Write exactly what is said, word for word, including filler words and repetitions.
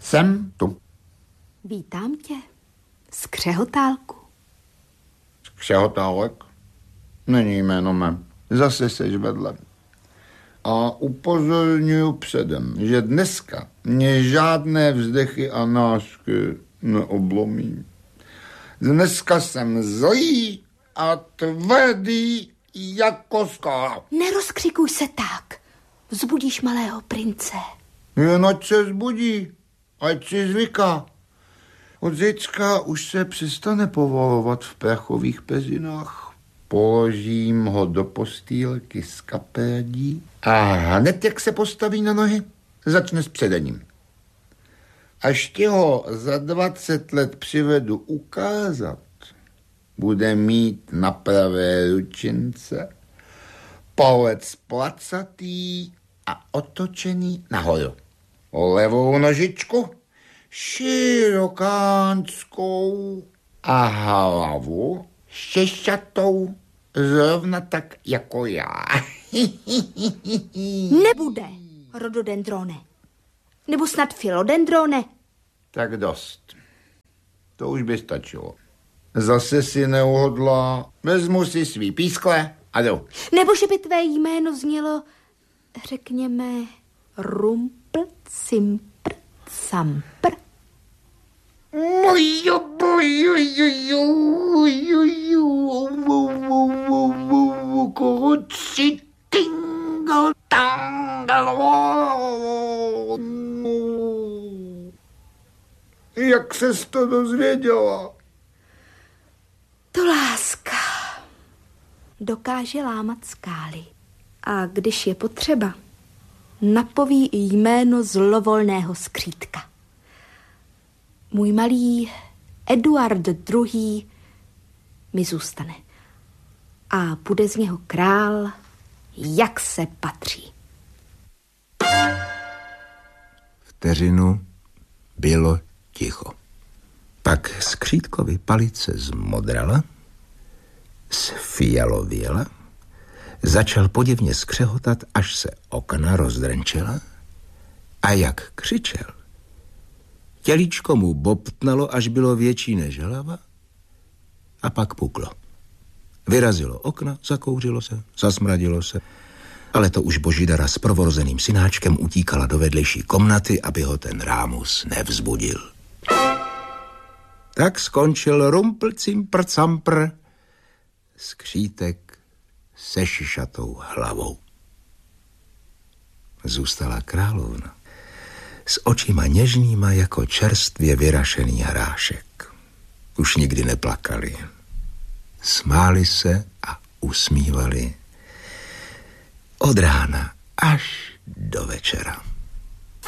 Jsem tu. Vítám tě, skřehotálku. Skřehotálek? Není jméno mé. Zase seš vedle. A upozorňuji předem, že dneska mě žádné vzdechy a nářky neoblomí. Dneska jsem zlý a tvrdý jako skala. Nerozkřikuj se tak. Vzbudíš malého prince. Jen ať se zbudí, ať si zvyká. Od zítřka už se přestane povolovat v prachových peřinách. Položím ho do postýlky z kapédí a hned jak se postaví na nohy, začne s předením. Až ti ho za dvacet let přivedu ukázat, bude mít na pravé ručince palec placatý a otočený nahoru. Levou nožičku širokánskou a hlavu šešatou, zrovna tak jako já. Nebude, rododendrone. Nebo snad filodendrone. Tak dost. To už by stačilo. Zase si neuhodla, vezmu si svý pískle a jdu. Nebo že by tvé jméno znělo, řekněme, Rumpl, Simpr, Sampr. Jak ses to dozvěděla? To láska dokáže lámat skály. A když je potřeba, napoví i jméno zlovolného skřítka. Můj malý Eduard druhý mi zůstane. A bude z něho král, jak se patří. Vteřinu bylo ticho. Pak skřítkovi palice zmodrala, sfialověla, začal podivně skřehotat, až se okna rozdrenčela a jak křičel, tělíčko mu bobtnalo, až bylo větší než hlava a pak puklo. Vyrazilo okna, zakouřilo se, zasmradilo se, ale to už Božidara s prvorozeným synáčkem utíkala do vedlejší komnaty, aby ho ten Rámus nevzbudil. Tak skončil Rumpl, Cimpr, Campr, skřítek se šišatou hlavou. Zůstala královna s očima něžnýma jako čerstvě vyrašený hrášek. Už nikdy neplakali. Smáli se a usmívali od rána až do večera.